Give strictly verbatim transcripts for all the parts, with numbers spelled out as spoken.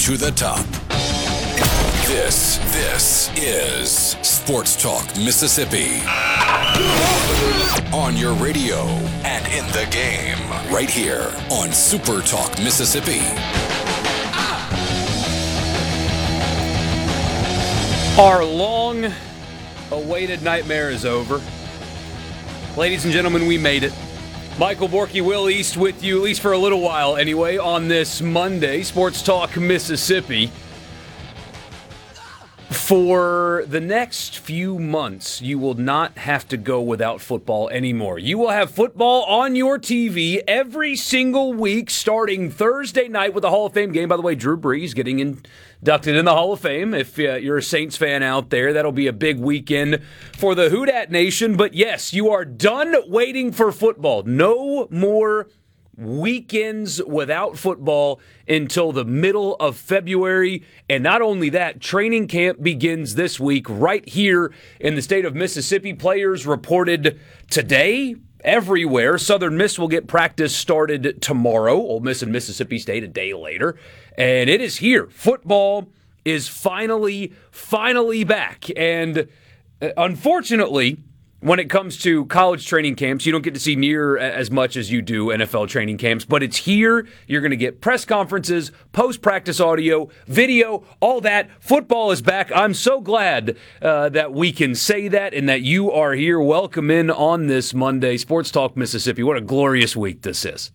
to the top. This, this is Sports Talk Mississippi. On your radio and in the game, right here on Super Talk Mississippi. Our long-awaited nightmare is over. Ladies and gentlemen, we made it. Michael Borky, Will East with you, at least for a little while anyway, on this Monday, Sports Talk Mississippi. For the next few months, you will not have to go without football anymore. You will have football on your T V every single week, starting Thursday night with the Hall of Fame game. By the way, Drew Brees getting inducted in the Hall of Fame. If uh, you're a Saints fan out there, that'll be a big weekend for the Houdat Nation. But yes, you are done waiting for football. No more weekends without football until the middle of February. And not only that, training camp begins this week right here in the state of Mississippi. Players reported today everywhere. Southern Miss will get practice started tomorrow. Ole Miss and Mississippi State a day later. And it is here. Football is finally, finally back. And uh, unfortunately, when it comes to college training camps, you don't get to see near as much as you do N F L training camps, but it's here. You're going to get press conferences, post-practice audio, video, all that. Football is back. I'm so glad uh, that we can say that and that you are here. Welcome in on this Monday. Sports Talk Mississippi. What a glorious week this is.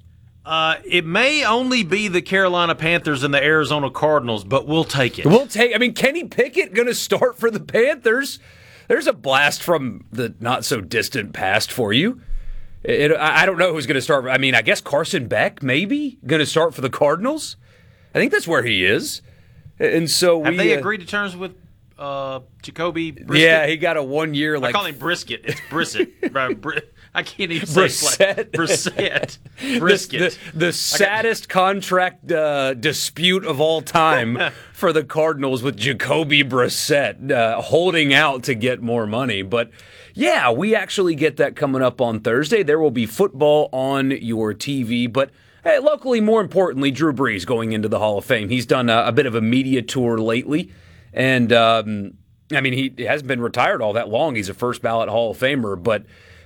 Uh, it may only be the Carolina Panthers and the Arizona Cardinals, but we'll take it. We'll take. I mean, Kenny Pickett going to start for the Panthers. There's a blast from the not-so-distant past for you. It, I don't know who's going to start. I mean, I guess Carson Beck, maybe, going to start for the Cardinals. I think that's where he is. And so Have we, they uh, agreed to terms with uh, Jacoby Brisket? Yeah, he got a one-year, like... I call him Brisket. It's Brisket. Bro, Br- I can't even Brissett. say it. Brissett. Brisket. The, the, the saddest contract uh, dispute of all time for the Cardinals with Jacoby Brissett uh, holding out to get more money. But, yeah, we actually get that coming up on Thursday. There will be football on your T V. But, hey, locally, more importantly, Drew Brees going into the Hall of Fame. He's done a, a bit of a media tour lately. And, um, I mean, he hasn't been retired all that long. He's a first-ballot Hall of Famer. But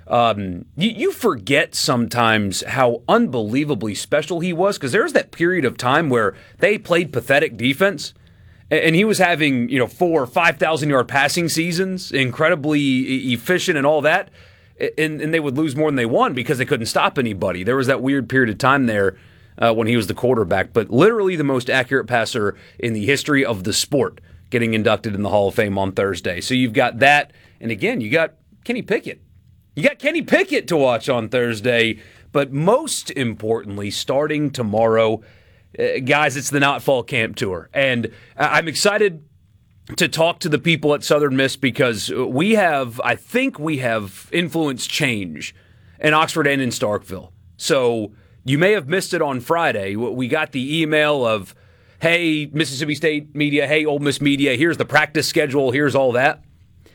Um, you, you forget sometimes how unbelievably special he was, because there was that period of time where they played pathetic defense, and he was having, you know, four or five thousand yard passing seasons, incredibly efficient and all that, and, and they would lose more than they won because they couldn't stop anybody. There was that weird period of time there uh, when he was the quarterback, but literally the most accurate passer in the history of the sport getting inducted in the Hall of Fame on Thursday. So you've got that, and again, you got Kenny Pickett. You got Kenny Pickett to watch on Thursday, but most importantly, starting tomorrow, uh, guys, it's the Not Fall Camp Tour. And I'm excited to talk to the people at Southern Miss because we have, I think we have influenced change in Oxford and in Starkville. So you may have missed it on Friday. We got the email of, hey, Mississippi State media, hey, Ole Miss media, here's the practice schedule, here's all that.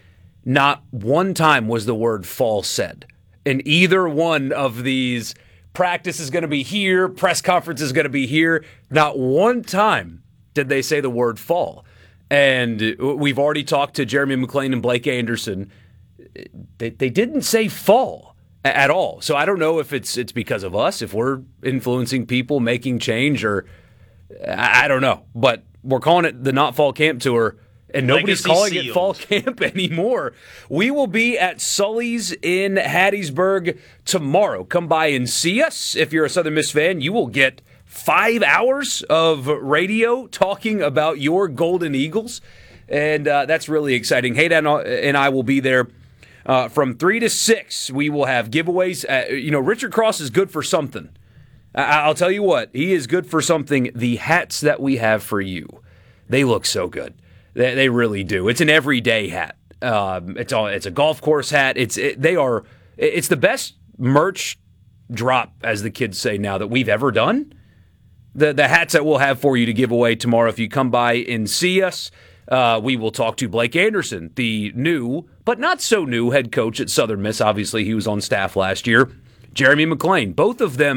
Not one time was the word fall said. In either one of these, practice is going to be here, press conference is going to be here. Not one time did they say the word fall. And we've already talked to Jeremy McClain and Blake Anderson. They, they didn't say fall at all. So I don't know if it's it's because of us, if we're influencing people, making change, or I, I don't know. But we're calling it the Not Fall Camp Tour. And nobody's Legacy calling sealed. it fall camp anymore. We will be at Sully's in Hattiesburg tomorrow. Come by and see us. If you're a Southern Miss fan, you will get five hours of radio talking about your Golden Eagles. And uh, that's really exciting. Hayden and I will be there uh, from three to six. We will have giveaways. Uh, you know, Richard Cross is good for something. I- I'll tell you what. He is good for something. The hats that we have for you, they look so good. They, they really do. It's an everyday hat. Um, it's all. It's a golf course hat. It's. It, they are. It's the best merch drop, as the kids say now, that we've ever done. The the hats that we'll have for you to give away tomorrow if you come by and see us. Uh, we will talk to Blake Anderson, the new but not so new head coach at Southern Miss. Obviously, he was on staff last year. Jeremy McClain. Both of them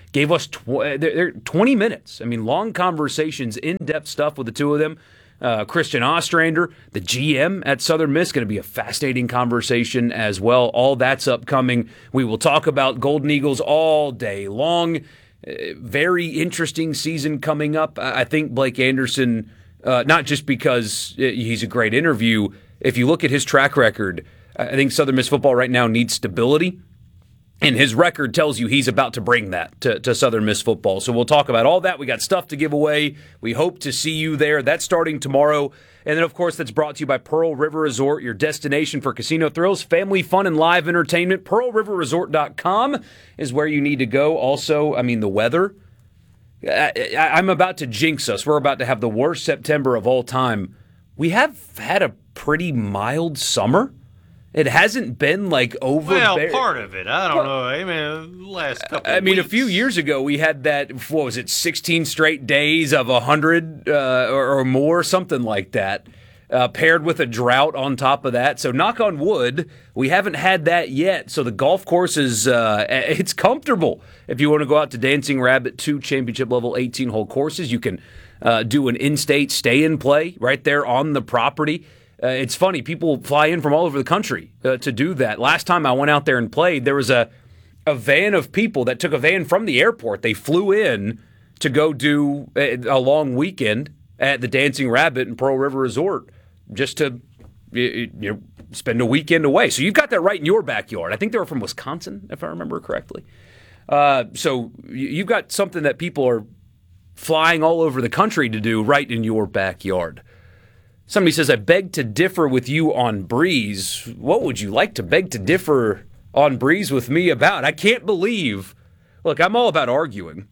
gave us tw- they're, they're twenty minutes. I mean, long conversations, in-depth stuff with the two of them. Uh, Christian Ostrander, the G M at Southern Miss, going to be a fascinating conversation as well. All that's upcoming. We will talk about Golden Eagles all day long. Uh, very interesting season coming up. I think Blake Anderson, uh, not just because he's a great interview, if you look at his track record, I think Southern Miss football right now needs stability. And his record tells you he's about to bring that to, to Southern Miss football. So we'll talk about all that. We got stuff to give away. We hope to see you there. That's starting tomorrow. And then, of course, that's brought to you by Pearl River Resort, your destination for casino thrills, family fun, and live entertainment. pearl river resort dot com is where you need to go. Also, I mean, the weather. I, I, I'm about to jinx us. We're about to have the worst September of all time. We have had a pretty mild summer. It hasn't been like over. Well, part of it. I don't know. I mean, last couple. I of mean, weeks. a few years ago, we had that. What was it? sixteen straight days of a hundred uh, or, or more, something like that, uh, paired with a drought on top of that. So, knock on wood, we haven't had that yet. So the golf course is uh, it's comfortable. If you want to go out to Dancing Rabbit, two championship level eighteen hole courses, you can uh, do an in-state stay and play right there on the property. Uh, it's funny, people fly in from all over the country uh, to do that. Last time I went out there and played, there was a, a van of people that took a van from the airport. They flew in to go do a, a long weekend at the Dancing Rabbit and Pearl River Resort just to you know spend a weekend away. So you've got that right in your backyard. I think they were from Wisconsin, if I remember correctly. Uh, so you've got something that people are flying all over the country to do right in your backyard. Somebody says, I beg to differ with you on Breeze. What would you like to beg to differ on Breeze with me about? I can't believe. Look, I'm all about arguing.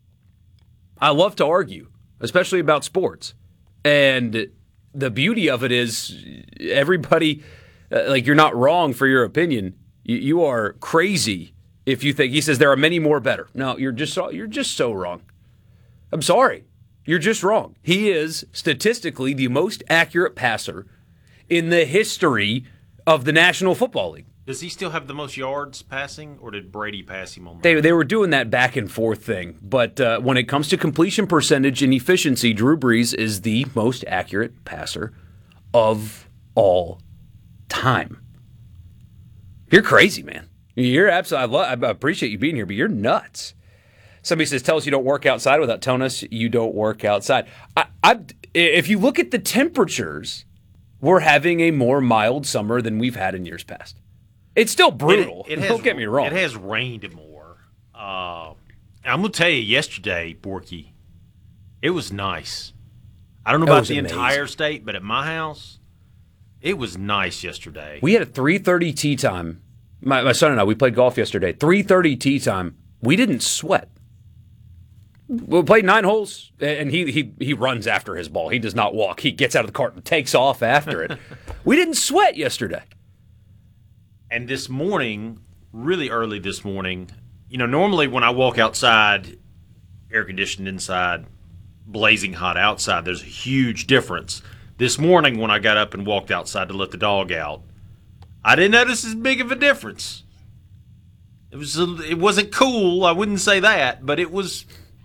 I love to argue, especially about sports. And the beauty of it is everybody, uh, like, you're not wrong for your opinion. You, you are crazy if you think, he says, there are many more better. No, you're just so, you're just so wrong. I'm sorry. You're just wrong. He is statistically the most accurate passer in the history of the National Football League. Does he still have the most yards passing, or did Brady pass him on that? They, they were doing that back and forth thing. But uh, when it comes to completion percentage and efficiency, Drew Brees is the most accurate passer of all time. You're crazy, man. You're absolutely. I, love, I appreciate you being here, but you're nuts. Somebody says, tell us you don't work outside without telling us you don't work outside. I, I, if you look at the temperatures, we're having a more mild summer than we've had in years past. It's still brutal. It, it has, don't get me wrong. It has rained more. Uh, I'm going to tell you, yesterday, Borky, it was nice. I don't know about the amazing. entire state, but at my house, it was nice yesterday. We had a three thirty tee time. My, my son and I, we played golf yesterday. three thirty tee time. We didn't sweat. We played nine holes, and he, he he runs after his ball. He does not walk. He gets out of the cart and takes off after it. We didn't sweat yesterday. And this morning, really early this morning, you know, normally when I walk outside, air conditioned inside, blazing hot outside, there's a huge difference. This morning when I got up and walked outside to let the dog out, I didn't notice as big of a difference. It was a, it wasn't cool, I wouldn't say that, but it was...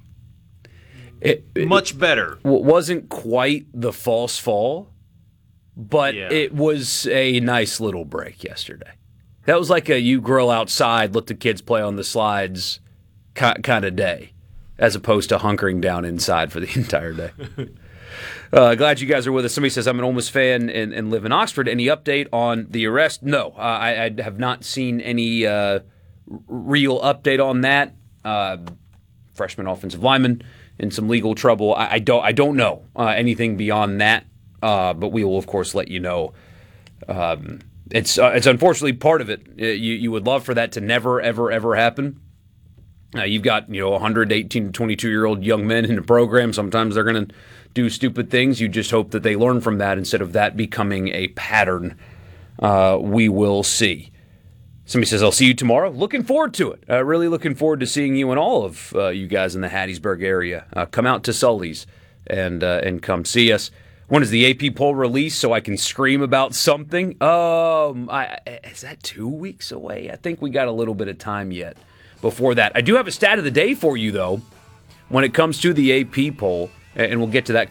It, it much better. It wasn't quite the false fall, but yeah. It was a nice little break yesterday. That was like a you grill outside, let the kids play on the slides kind of day, as opposed to hunkering down inside for the entire day. uh, glad you guys are with us. Somebody says, I'm an Ole Miss fan and, and live in Oxford. Any update on the arrest? No, uh, I, I have not seen any uh, real update on that. Uh, freshman offensive lineman in some legal trouble. I, I don't I don't know uh, anything beyond that, uh, but we will, of course, let you know. Um, it's uh, it's unfortunately part of it. You you would love for that to never, ever, ever happen. Uh, you've got, you know, one hundred eighteen to twenty-two-year-old young men in the program. Sometimes they're going to do stupid things. You just hope that they learn from that instead of that becoming a pattern. Uh, we will see. Somebody says, I'll see you tomorrow. Looking forward to it. Uh, really looking forward to seeing you and all of uh, you guys in the Hattiesburg area. Uh, come out to Sully's and uh, and come see us. When is the A P poll released so I can scream about something? Um, I, is that two weeks away? I think we got a little bit of time yet. before that. I do have a stat of the day for you, though, when it comes to the A P poll, and we'll get to that